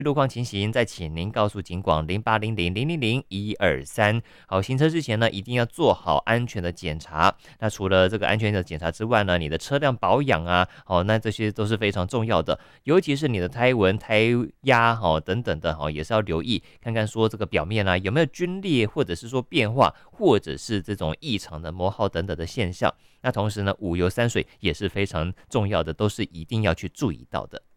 路况情形再请您告诉警广0800000123。好，行车之前呢，一定要做好安全的检查。那除了这个安全的检查之外呢，你的车辆保养啊，那这些都是非常重要的。尤其是你的胎纹、胎压等等的也是要留意，看看说这个表面啊有没有皲裂，或者是说变化，或者是这种异常的磨耗等等的现象。那同时呢，五油三水也是非常重要的，都是一定要去注意到的。